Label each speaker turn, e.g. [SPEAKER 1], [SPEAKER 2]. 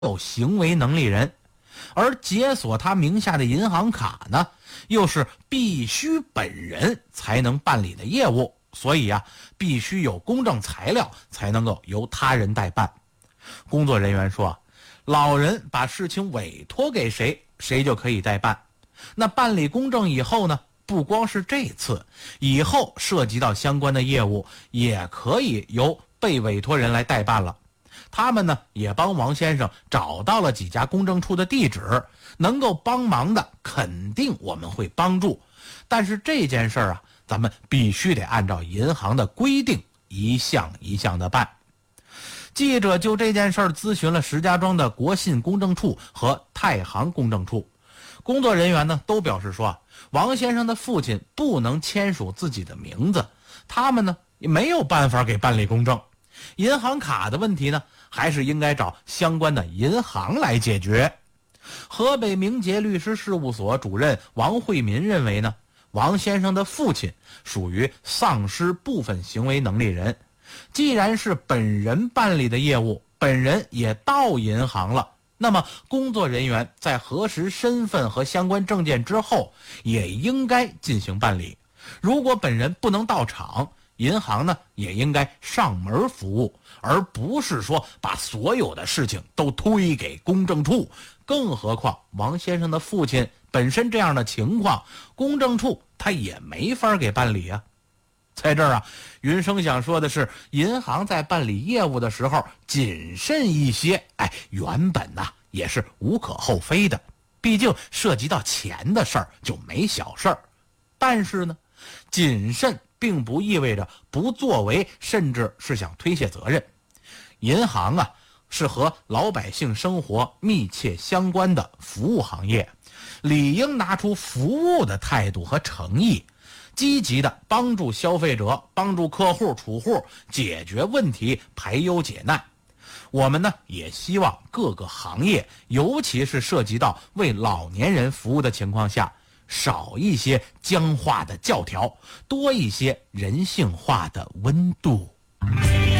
[SPEAKER 1] 有行为能力人，而解锁他名下的银行卡呢，又是必须本人才能办理的业务，所以必须有公证材料才能够由他人代办。工作人员说，老人把事情委托给谁，谁就可以代办。那办理公证以后呢，不光是这次，以后涉及到相关的业务也可以由被委托人来代办了。他们呢也帮王先生找到了几家公证处的地址，能够帮忙的肯定我们会帮助，但是这件事儿咱们必须得按照银行的规定一项一项的办。记者就这件事儿咨询了石家庄的国信公证处和太行公证处，工作人员呢都表示说，王先生的父亲不能签署自己的名字，他们呢也没有办法给办理公证。银行卡的问题呢，还是应该找相关的银行来解决。河北明捷律师事务所主任王慧民认为呢，王先生的父亲属于丧失部分行为能力人，既然是本人办理的业务，本人也到银行了，那么工作人员在核实身份和相关证件之后，也应该进行办理。如果本人不能到场，银行呢也应该上门服务，而不是说把所有的事情都推给公证处。更何况王先生的父亲本身这样的情况，公证处他也没法给办理啊。在这儿云生想说的是，银行在办理业务的时候谨慎一些，原本也是无可厚非的，毕竟涉及到钱的事儿就没小事儿。但是呢，谨慎并不意味着不作为，甚至是想推卸责任。银行是和老百姓生活密切相关的服务行业，理应拿出服务的态度和诚意，积极的帮助消费者、帮助客户、储户解决问题、排忧解难。我们呢也希望各个行业，尤其是涉及到为老年人服务的情况下，少一些僵化的教条，多一些人性化的温度。